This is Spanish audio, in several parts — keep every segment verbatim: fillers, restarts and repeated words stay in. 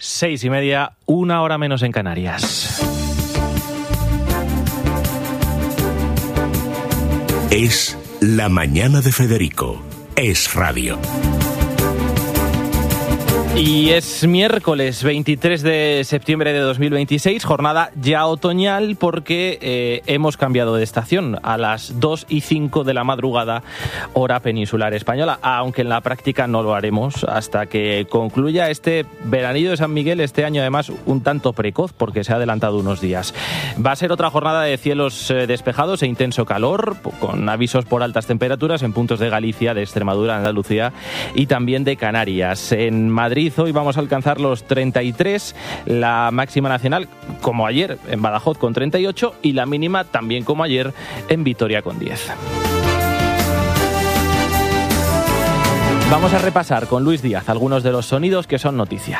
Seis y media, una hora menos en Canarias. Es la mañana de Federico. Es radio. Y es miércoles veintitrés de septiembre de dos mil veintiséis, jornada ya otoñal porque eh, hemos cambiado de estación a las dos y cinco de la madrugada, hora peninsular española, aunque en la práctica no lo haremos hasta que concluya este veranillo de San Miguel, este año además un tanto precoz porque se ha adelantado unos días. Va a ser otra jornada de cielos eh, despejados e intenso calor, con avisos por altas temperaturas en puntos de Galicia, de Extremadura, Andalucía y también de Canarias. En Madrid hoy vamos a alcanzar los treinta y tres, la máxima nacional como ayer en Badajoz con treinta y ocho y la mínima también como ayer en Vitoria con diez. Vamos a repasar con Luis Díaz algunos de los sonidos que son noticia.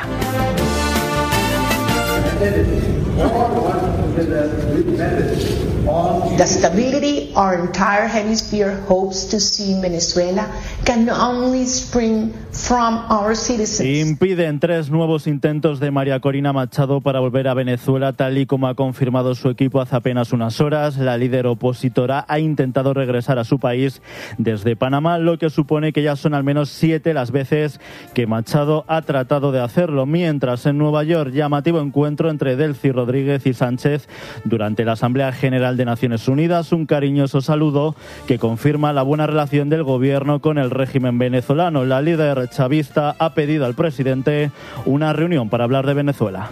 The stability our entire hemisphere hopes to see in Venezuela can only spring from our citizens. Impiden tres nuevos intentos de María Corina Machado para volver a Venezuela, tal y como ha confirmado su equipo hace apenas unas horas. La líder opositora ha intentado regresar a su país desde Panamá, lo que supone que ya son al menos siete las veces que Machado ha tratado de hacerlo. Mientras, en Nueva York, llamativo encuentro entre Delcy Rodríguez y Sánchez durante la Asamblea General de Naciones Unidas, un cariñoso saludo que confirma la buena relación del gobierno con el régimen venezolano. La líder chavista ha pedido al presidente una reunión para hablar de Venezuela.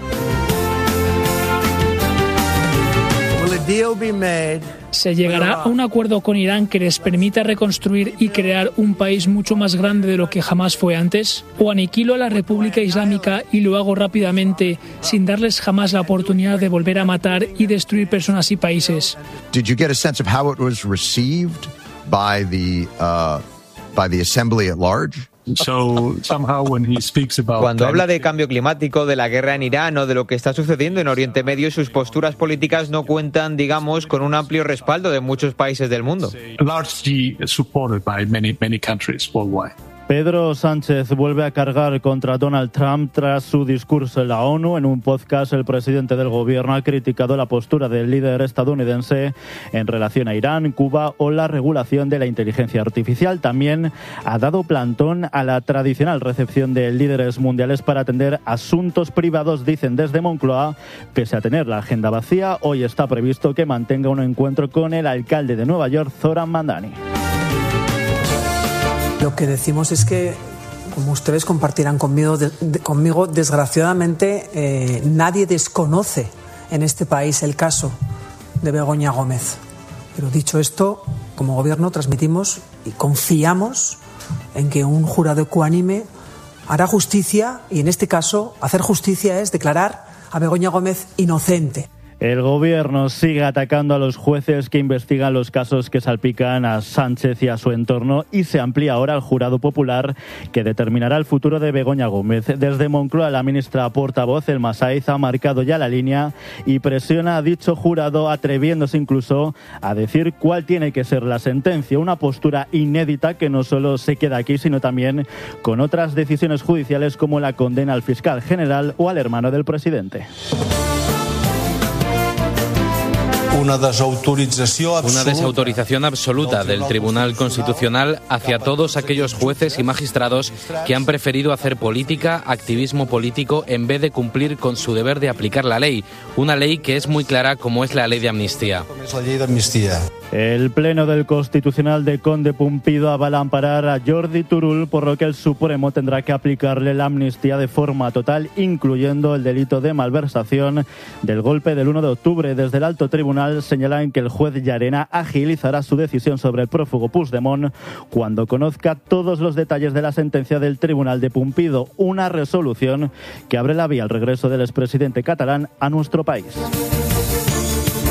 ¿Se llegará a un acuerdo con Irán que les permita reconstruir y crear un país mucho más grande de lo que jamás fue antes? ¿O aniquilo a la República Islámica y lo hago rápidamente sin darles jamás la oportunidad de volver a matar y destruir personas y países? Did you get a sense of how it was received by the uh, by the assembly at large? So, somehow when he speaks about Cuando habla de cambio climático, de la guerra en Irán o de lo que está sucediendo en Oriente Medio, sus posturas políticas no cuentan, digamos, con un amplio respaldo de muchos países del mundo. largely supported by many many countries worldwide. Pedro Sánchez vuelve a cargar contra Donald Trump tras su discurso en la ONU. En un podcast, el presidente del gobierno ha criticado la postura del líder estadounidense en relación a Irán, Cuba o la regulación de la inteligencia artificial. También ha dado plantón a la tradicional recepción de líderes mundiales para atender asuntos privados, dicen desde Moncloa. Pese a tener la agenda vacía, hoy está previsto que mantenga un encuentro con el alcalde de Nueva York, Zoran Mandani. Lo que decimos es que, como ustedes compartirán conmigo, de, de, conmigo desgraciadamente, eh, nadie desconoce en este país el caso de Begoña Gómez. Pero dicho esto, como gobierno transmitimos y confiamos en que un jurado ecuánime hará justicia y, en este caso, hacer justicia es declarar a Begoña Gómez inocente. El gobierno sigue atacando a los jueces que investigan los casos que salpican a Sánchez y a su entorno y se amplía ahora el jurado popular que determinará el futuro de Begoña Gómez. Desde Moncloa, la ministra portavoz, Elma Sáiz, ha marcado ya la línea y presiona a dicho jurado, atreviéndose incluso a decir cuál tiene que ser la sentencia. Una postura inédita que no solo se queda aquí, sino también con otras decisiones judiciales como la condena al fiscal general o al hermano del presidente. Una desautorització absoluta. Una desautorización absoluta del Tribunal Constitucional hacia todos aquellos jueces y magistrados que han preferido hacer política, activismo político, en vez de cumplir con su deber de aplicar la ley. Una ley que es muy clara como es la ley de amnistía. La ley de amnistía. El Pleno del Constitucional de Conde Pumpido avala amparar a Jordi Turull, por lo que el Supremo tendrá que aplicarle la amnistía de forma total, incluyendo el delito de malversación del golpe del uno de octubre. Desde el alto tribunal señalan que el juez Llarena agilizará su decisión sobre el prófugo Puigdemont cuando conozca todos los detalles de la sentencia del Tribunal de Pumpido, una resolución que abre la vía al regreso del expresidente catalán a nuestro país.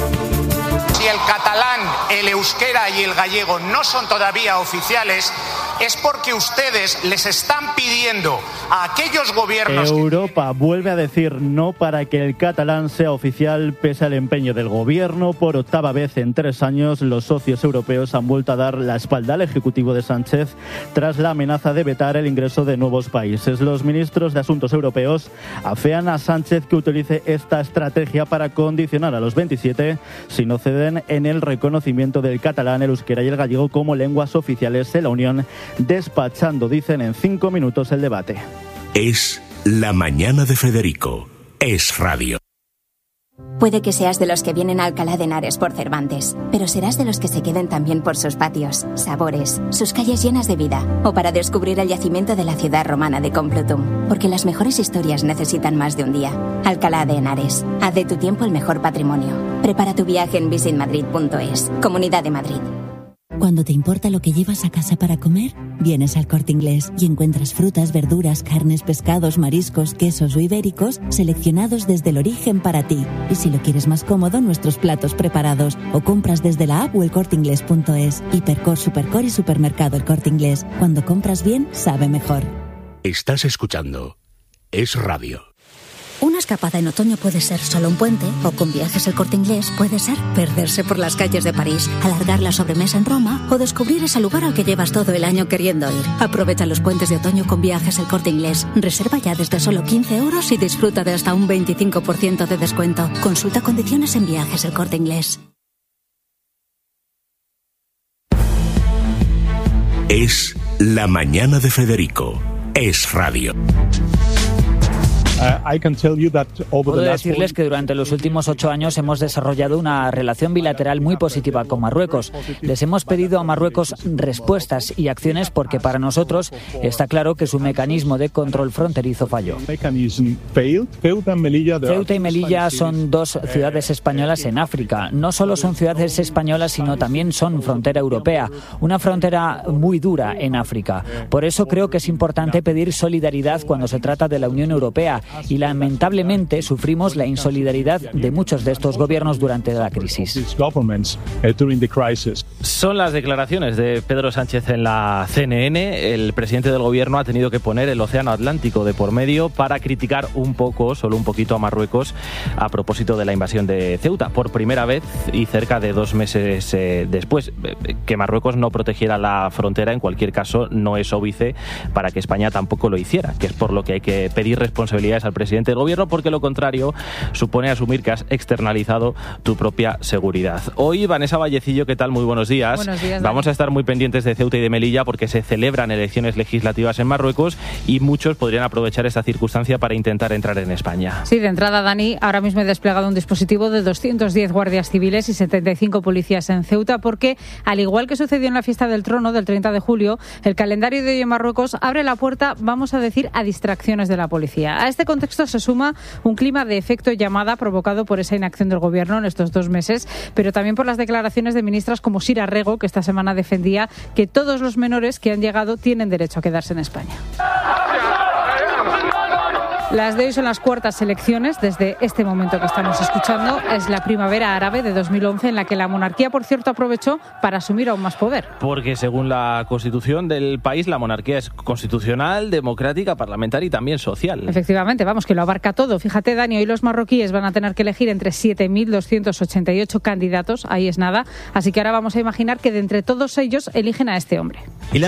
Si el catalán, el euskera y el gallego no son todavía oficiales, es porque ustedes les están pidiendo a aquellos gobiernos... Europa vuelve a decir no para que el catalán sea oficial pese al empeño del gobierno. Por octava vez en tres años, los socios europeos han vuelto a dar la espalda al Ejecutivo de Sánchez tras la amenaza de vetar el ingreso de nuevos países. Los ministros de Asuntos Europeos afean a Sánchez que utilice esta estrategia para condicionar a los veintisiete si no ceden en el reconocimiento del catalán, el euskera y el gallego como lenguas oficiales en la Unión, despachando, dicen, en cinco minutos el debate. Es La Mañana de Federico. Es Radio. Puede que seas de los que vienen a Alcalá de Henares por Cervantes, pero serás de los que se queden también por sus patios, sabores, sus calles llenas de vida, o para descubrir el yacimiento de la ciudad romana de Complutum, porque las mejores historias necesitan más de un día. Alcalá de Henares, haz de tu tiempo el mejor patrimonio. Prepara tu viaje en visit madrid punto es. Comunidad de Madrid. Cuando te importa lo que llevas a casa para comer, vienes al Corte Inglés y encuentras frutas, verduras, carnes, pescados, mariscos, quesos o ibéricos seleccionados desde el origen para ti. Y si lo quieres más cómodo, nuestros platos preparados o compras desde la app o el corte inglés punto es. Hipercor, Supercor y Supermercado El Corte Inglés. Cuando compras bien, sabe mejor. Estás escuchando Es Radio. Una escapada en otoño puede ser solo un puente, o con Viajes El Corte Inglés puede ser perderse por las calles de París, alargar la sobremesa en Roma o descubrir ese lugar al que llevas todo el año queriendo ir. Aprovecha los puentes de otoño con Viajes El Corte Inglés. Reserva ya desde solo quince euros y disfruta de hasta un veinticinco por ciento de descuento. Consulta condiciones en Viajes El Corte Inglés. Es La Mañana de Federico. Es Radio. Puedo decirles que durante los últimos ocho años hemos desarrollado una relación bilateral muy positiva con Marruecos. Les hemos pedido a Marruecos respuestas y acciones porque para nosotros está claro que su mecanismo de control fronterizo falló. Ceuta y Melilla son dos ciudades españolas en África. No solo son ciudades españolas, sino también son frontera europea, una frontera muy dura en África. Por eso creo que es importante pedir solidaridad cuando se trata de la Unión Europea. Y lamentablemente sufrimos la insolidaridad de muchos de estos gobiernos durante la crisis. Son las declaraciones de Pedro Sánchez en la C N N. El presidente del gobierno ha tenido que poner el océano Atlántico de por medio para criticar un poco, solo un poquito, a Marruecos a propósito de la invasión de Ceuta. Por primera vez y cerca de dos meses eh, después. Que Marruecos no protegiera la frontera, en cualquier caso, no es óbice para que España tampoco lo hiciera, que es por lo que hay que pedir responsabilidades al presidente del gobierno, porque lo contrario supone asumir que has externalizado tu propia seguridad. Hoy, Vanessa Vallecillo, ¿qué tal? Muy buenos días. Buenos días, Vamos a estar muy pendientes de Ceuta y de Melilla porque se celebran elecciones legislativas en Marruecos y muchos podrían aprovechar esta circunstancia para intentar entrar en España. Sí, de entrada, Dani, ahora mismo he desplegado un dispositivo de doscientos diez guardias civiles y setenta y cinco policías en Ceuta porque, al igual que sucedió en la fiesta del trono del treinta de julio, el calendario de hoy en Marruecos abre la puerta, vamos a decir, a distracciones de la policía. A este contexto se suma un clima de efecto llamada provocado por esa inacción del gobierno en estos dos meses, pero también por las declaraciones de ministras como Sira Rego, que esta semana defendía que todos los menores que han llegado tienen derecho a quedarse en España. Las de hoy son las cuartas elecciones desde este momento que estamos escuchando. Es la primavera árabe de dos mil once en la que la monarquía, por cierto, aprovechó para asumir aún más poder. Porque según la constitución del país, la monarquía es constitucional, democrática, parlamentaria y también social. Efectivamente, vamos, que lo abarca todo. Fíjate, Dani, hoy los marroquíes van a tener que elegir entre siete mil doscientos ochenta y ocho candidatos, ahí es nada. Así que ahora vamos a imaginar que de entre todos ellos eligen a este hombre.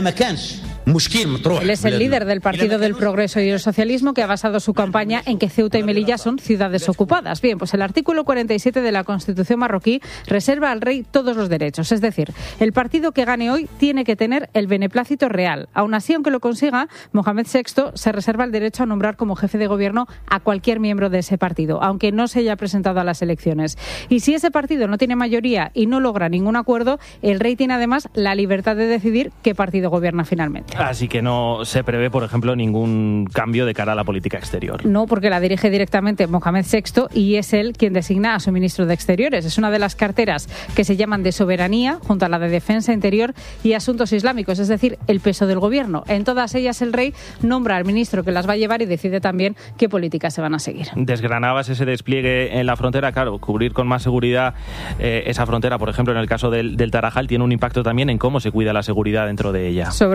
Él es el líder del Partido del Progreso y el Socialismo, que ha basado su campaña en que Ceuta y Melilla son ciudades ocupadas. Bien, pues el artículo cuarenta y siete de la Constitución marroquí reserva al rey todos los derechos. Es decir, el partido que gane hoy tiene que tener el beneplácito real. Aún así, aunque lo consiga, Mohamed sexto se reserva el derecho a nombrar como jefe de gobierno a cualquier miembro de ese partido, aunque no se haya presentado a las elecciones. Y si ese partido no tiene mayoría y no logra ningún acuerdo, el rey tiene además la libertad de decidir qué partido gobierna finalmente. Así que no se prevé, por ejemplo, ningún cambio de cara a la política exterior. No, porque la dirige directamente Mohamed sexto y es él quien designa a su ministro de Exteriores. Es una de las carteras que se llaman de soberanía, junto a la de Defensa, Interior y Asuntos Islámicos, es decir, el peso del gobierno. En todas ellas el rey nombra al ministro que las va a llevar y decide también qué políticas se van a seguir. Desgranabas ese despliegue en la frontera. Claro, cubrir con más seguridad eh, esa frontera, por ejemplo, en el caso del, del Tarajal, tiene un impacto también en cómo se cuida la seguridad dentro de ella. Sobre todo, Dani,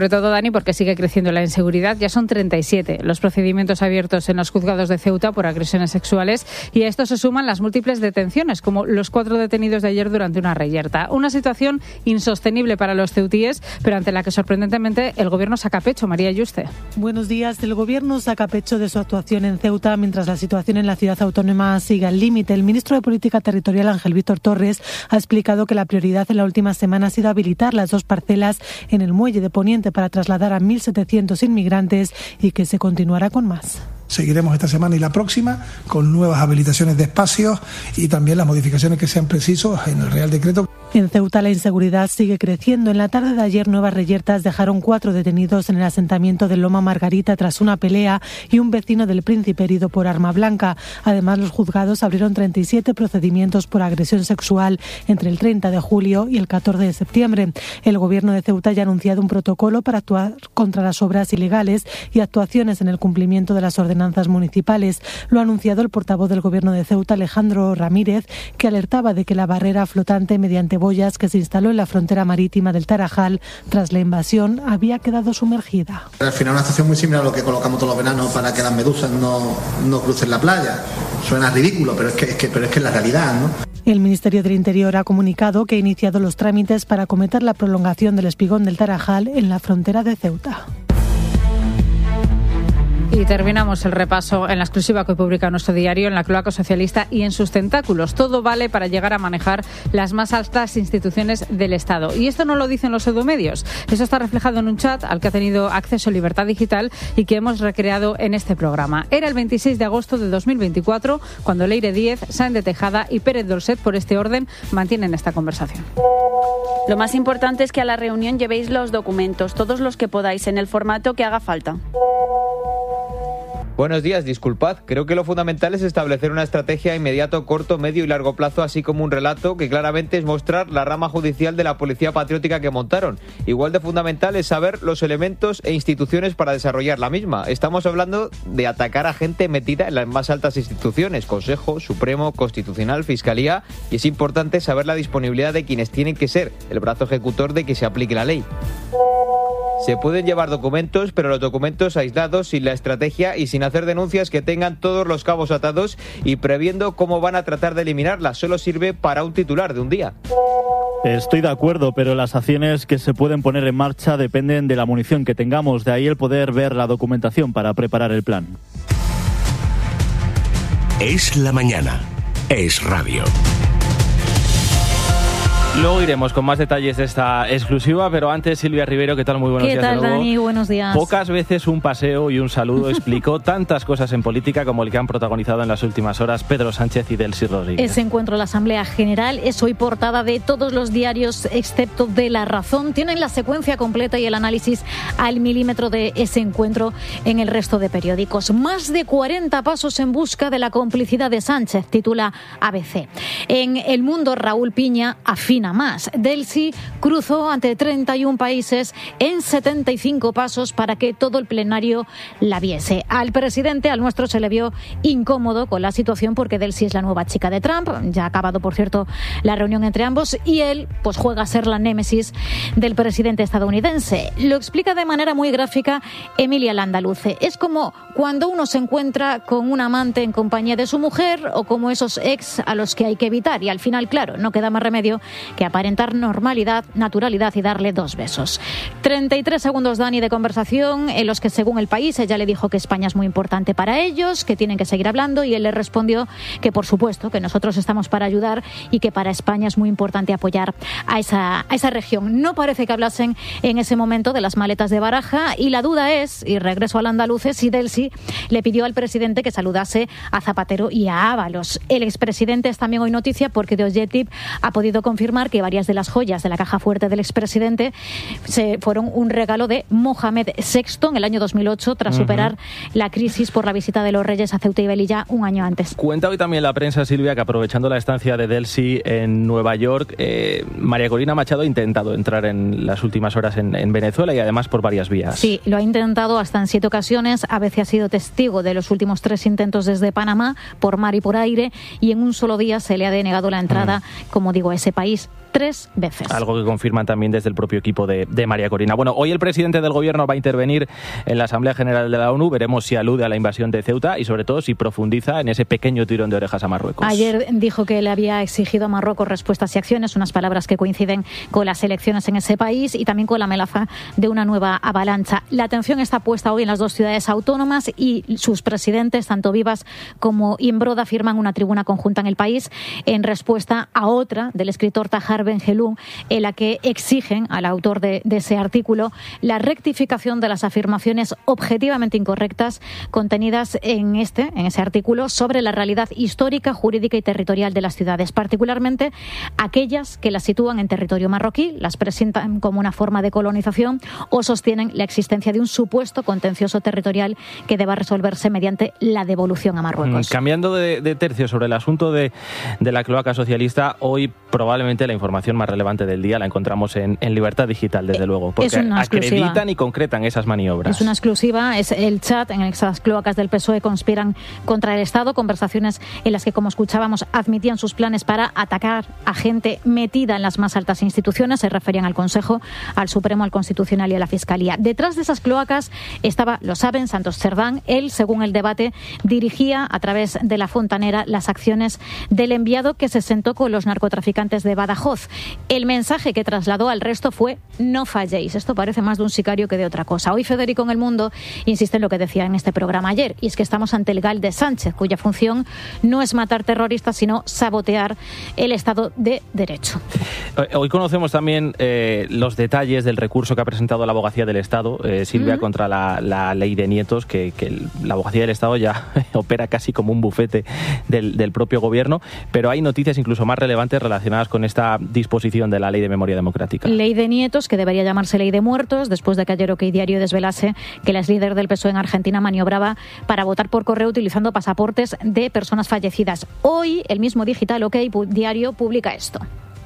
Dani, porque sigue creciendo la inseguridad. Ya son treinta y siete los procedimientos abiertos en los juzgados de Ceuta por agresiones sexuales y a esto se suman las múltiples detenciones, como los cuatro detenidos de ayer durante una reyerta. Una situación insostenible para los ceutíes, pero ante la que sorprendentemente el gobierno saca pecho. María Yuste. Buenos días. El gobierno saca pecho de su actuación en Ceuta mientras la situación en la ciudad autónoma sigue al límite. El ministro de Política Territorial, Ángel Víctor Torres, ha explicado que la prioridad en la última semana ha sido habilitar las dos parcelas en el muelle de Poniente para trasladar a mil setecientos inmigrantes y que se continuará con más. Seguiremos esta semana y la próxima con nuevas habilitaciones de espacios y también las modificaciones que sean precisos en el Real Decreto. En Ceuta la inseguridad sigue creciendo. En la tarde de ayer nuevas reyertas dejaron cuatro detenidos en el asentamiento de Loma Margarita tras una pelea y un vecino del Príncipe herido por arma blanca. Además, los juzgados abrieron treinta y siete procedimientos por agresión sexual entre el treinta de julio y el catorce de septiembre. El gobierno de Ceuta ya ha anunciado un protocolo para actuar contra las obras ilegales y actuaciones en el cumplimiento de las ordenanzas municipales. Lo ha anunciado el portavoz del gobierno de Ceuta, Alejandro Ramírez, que alertaba de que la barrera flotante mediante boyas que se instaló en la frontera marítima del Tarajal tras la invasión había quedado sumergida. Al final una estación muy similar a lo que colocamos todos los veranos para que las medusas no, no crucen la playa. Suena ridículo, pero es que es que, pero es que es la realidad, ¿no? El Ministerio del Interior ha comunicado que ha iniciado los trámites para acometer la prolongación del espigón del Tarajal en la frontera de Ceuta. Y terminamos el repaso en la exclusiva que hoy publica nuestro diario, en la cloaca socialista y en sus tentáculos. Todo vale para llegar a manejar las más altas instituciones del Estado. Y esto no lo dicen los pseudomedios. Eso está reflejado en un chat al que ha tenido acceso Libertad Digital y que hemos recreado en este programa. Era el veintiséis de agosto de dos mil veinticuatro cuando Leire Díez, Sáenz de Tejada y Pérez Dolcet, por este orden, mantienen esta conversación. Lo más importante es que a la reunión llevéis los documentos, todos los que podáis, en el formato que haga falta. Buenos días, disculpad. Creo que lo fundamental es establecer una estrategia a inmediato, corto, medio y largo plazo, así como un relato que claramente es mostrar la rama judicial de la policía patriótica que montaron. Igual de fundamental es saber los elementos e instituciones para desarrollar la misma. Estamos hablando de atacar a gente metida en las más altas instituciones, Consejo, Supremo, Constitucional, Fiscalía, y es importante saber la disponibilidad de quienes tienen que ser el brazo ejecutor de que se aplique la ley. Se pueden llevar documentos, pero los documentos aislados, sin la estrategia y sin hacer denuncias que tengan todos los cabos atados y previendo cómo van a tratar de eliminarlas, solo sirve para un titular de un día. Estoy de acuerdo, pero las acciones que se pueden poner en marcha dependen de la munición que tengamos, de ahí el poder ver la documentación para preparar el plan. Es la mañana, es radio. Luego iremos con más detalles de esta exclusiva, pero antes, Silvia Rivero, ¿qué tal? Muy buenos ¿Qué días. ¿Qué tal, de nuevo. Dani? Buenos días. Pocas veces un paseo y un saludo explicó tantas cosas en política como el que han protagonizado en las últimas horas Pedro Sánchez y Delcy Rodríguez. Ese encuentro en la Asamblea General es hoy portada de todos los diarios, excepto de La Razón. Tienen la secuencia completa y el análisis al milímetro de ese encuentro en el resto de periódicos. Más de cuarenta pasos en busca de la complicidad de Sánchez, titula A B C. En El Mundo, Raúl Piña afina más. Delcy cruzó ante treinta y un países en setenta y cinco pasos para que todo el plenario la viese. Al presidente, al nuestro, se le vio incómodo con la situación porque Delcy es la nueva chica de Trump. Ya ha acabado, por cierto, la reunión entre ambos y él pues juega a ser la némesis del presidente estadounidense. Lo explica de manera muy gráfica Emilia Landaluce. Es como cuando uno se encuentra con un amante en compañía de su mujer o como esos ex a los que hay que evitar y al final, claro, no queda más remedio que aparentar normalidad, naturalidad y darle dos besos. treinta y tres segundos, Dani, de conversación en los que, según El País, ella le dijo que España es muy importante para ellos, que tienen que seguir hablando y él le respondió que, por supuesto, que nosotros estamos para ayudar y que para España es muy importante apoyar a esa, a esa región. No parece que hablasen en ese momento de las maletas de Baraja y la duda es, y regreso al andaluce, si Delcy le pidió al presidente que saludase a Zapatero y a Ábalos. El expresidente es también hoy noticia porque The Objective ha podido confirmar que varias de las joyas de la caja fuerte del expresidente se fueron un regalo de Mohamed sexto en el año dos mil ocho tras uh-huh. superar la crisis por la visita de los reyes a Ceuta y Melilla un año antes. Cuenta hoy también la prensa, Silvia, que aprovechando la estancia de Delcy en Nueva York, eh, María Corina Machado ha intentado entrar en las últimas horas en, en Venezuela y además por varias vías. Sí, lo ha intentado hasta en siete ocasiones. A veces ha sido testigo de los últimos tres intentos desde Panamá, por mar y por aire, y en un solo día se le ha denegado la entrada, uh-huh. como digo, a ese país. tres veces. Algo que confirman también desde el propio equipo de, de María Corina. Bueno, hoy el presidente del gobierno va a intervenir en la Asamblea General de la ONU. Veremos si alude a la invasión de Ceuta y sobre todo si profundiza en ese pequeño tirón de orejas a Marruecos. Ayer dijo que le había exigido a Marruecos respuestas y acciones, unas palabras que coinciden con las elecciones en ese país y también con la amenaza de una nueva avalancha. La atención está puesta hoy en las dos ciudades autónomas y sus presidentes, tanto Vivas como Imbroda, firman una tribuna conjunta en el país en respuesta a otra del escritor Tahar Ben-Jelloun, en la que exigen al autor de, de ese artículo la rectificación de las afirmaciones objetivamente incorrectas contenidas en este, en ese artículo sobre la realidad histórica, jurídica y territorial de las ciudades, particularmente aquellas que las sitúan en territorio marroquí, las presentan como una forma de colonización o sostienen la existencia de un supuesto contencioso territorial que deba resolverse mediante la devolución a Marruecos. Cambiando de, de tercio sobre el asunto de, de la cloaca socialista, hoy probablemente la información más relevante del día la encontramos en, en Libertad Digital, desde luego, porque acreditan y concretan esas maniobras. Es una exclusiva, es el chat en esas cloacas del P S O E conspiran contra el Estado, conversaciones en las que, como escuchábamos, admitían sus planes para atacar a gente metida en las más altas instituciones, se referían al Consejo, al Supremo, al Constitucional y a la Fiscalía. Detrás de esas cloacas estaba, lo saben, Santos Cerdán. Él, según el debate, dirigía a través de la fontanera las acciones del enviado que se sentó con los narcotraficantes de Badajoz. El mensaje que trasladó al resto fue: no falléis. Esto parece más de un sicario que de otra cosa. Hoy Federico en El Mundo insiste en lo que decía en este programa ayer, y es que estamos ante el GAL de Sánchez, cuya función no es matar terroristas, sino sabotear el Estado de Derecho. Hoy conocemos también eh, los detalles del recurso que ha presentado la Abogacía del Estado, eh, Silvia, uh-huh. contra la, la ley de nietos, que, que el, la Abogacía del Estado ya opera casi como un bufete del, del propio gobierno, pero hay noticias incluso más relevantes relacionadas con esta disposición de la Ley de Memoria Democrática. Ley de nietos, que debería llamarse Ley de muertos, después de que ayer OK Diario desvelase que la líder del P S O E en Argentina maniobraba para votar por correo utilizando pasaportes de personas fallecidas. Hoy, el mismo digital OK Diario publica esto.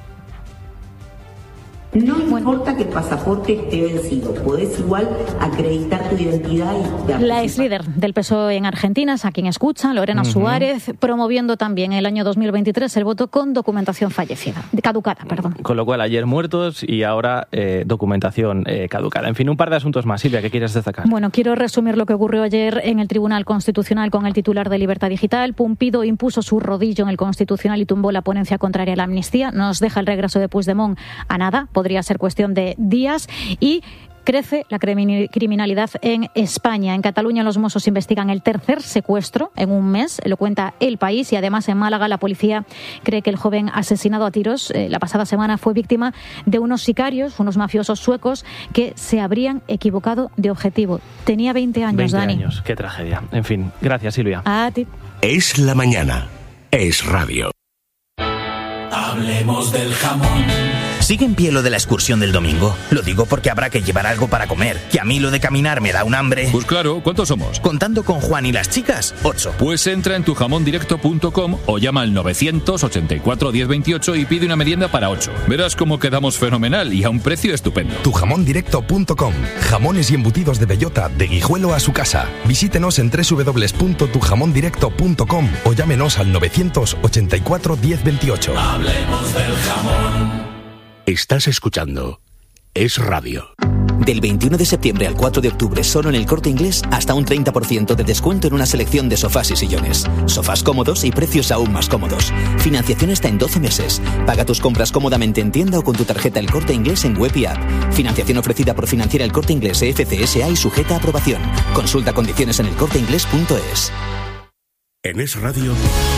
No importa que el pasaporte esté vencido, puedes igual acreditar tu identidad y... La ex líder del P S O E en Argentina, a quien escucha, Lorena uh-huh. Suárez, promoviendo también el año dos mil veintitrés el voto con documentación fallecida, caducada, perdón. Con lo cual, ayer muertos y ahora eh, documentación eh, caducada. En fin, un par de asuntos más. Silvia, ¿qué quieres destacar? Bueno, quiero resumir lo que ocurrió ayer en el Tribunal Constitucional con el titular de Libertad Digital. Pumpido impuso su rodillo en el Constitucional y tumbó la ponencia contraria a la amnistía. Nos deja el regreso de Puigdemont a nada. Podría ser cuestión de días. Y crece la criminalidad en España. En Cataluña los Mossos investigan el tercer secuestro en un mes, lo cuenta El País, y además en Málaga la policía cree que el joven asesinado a tiros eh, la pasada semana fue víctima de unos sicarios, unos mafiosos suecos que se habrían equivocado de objetivo. Tenía veinte años, veinte Dani. años, qué tragedia. En fin, gracias, Silvia. A ti. Es la mañana. Es radio. Hablemos del jamón. ¿Sigue en pie lo de la excursión del domingo? Lo digo porque habrá que llevar algo para comer, que a mí lo de caminar me da un hambre. Pues claro, ¿cuántos somos? Contando con Juan y las chicas, ocho. Pues entra en tu jamón directo punto com o llama al novecientos ochenta y cuatro diez veintiocho y pide una merienda para ocho. Verás cómo quedamos fenomenal y a un precio estupendo. tu jamón directo punto com. Jamones y embutidos de bellota, de Guijuelo a su casa. Visítenos en doble u doble u doble u punto tu jamón directo punto com o llámenos al novecientos ochenta y cuatro diez veintiocho. Hablemos del jamón. Estás escuchando Es Radio. Del veintiuno de septiembre al cuatro de octubre, solo en El Corte Inglés, hasta un treinta por ciento de descuento en una selección de sofás y sillones. Sofás cómodos y precios aún más cómodos. Financiación hasta en doce meses. Paga tus compras cómodamente en tienda o con tu tarjeta El Corte Inglés en web y app. Financiación ofrecida por Financiera El Corte Inglés F C S A y sujeta a aprobación. Consulta condiciones en el corte inglés punto es. En Es Radio.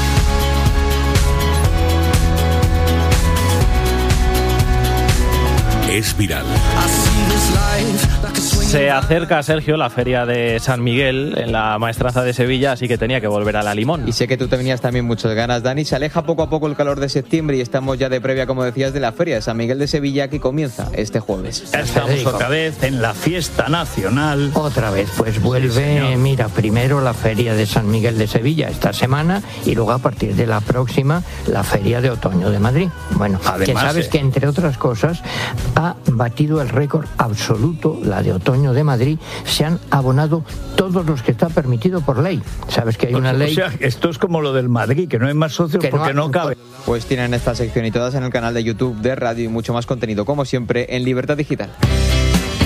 Es viral. Se acerca, Sergio, la feria de San Miguel en la Maestranza de Sevilla, así que tenía que volver a la Limón. Y sé que tú tenías también muchas ganas, Dani. Se aleja poco a poco el calor de septiembre y estamos ya de previa, como decías, de la feria de San Miguel de Sevilla, que comienza este jueves. Estamos otra vez en la fiesta nacional. Otra vez, pues vuelve, sí, mira, primero la feria de San Miguel de Sevilla esta semana y luego a partir de la próxima la feria de otoño de Madrid. Bueno, además, que sabes eh... que entre otras cosas ha batido el récord absoluto, la de otoño de Madrid. Se han abonado todos los que está permitido por ley. Sabes que hay una ley... O sea, esto es como lo del Madrid, que no hay más socios porque no, no cabe. Pues tienen esta sección y todas en el canal de YouTube de Radio y mucho más contenido, como siempre, en Libertad Digital.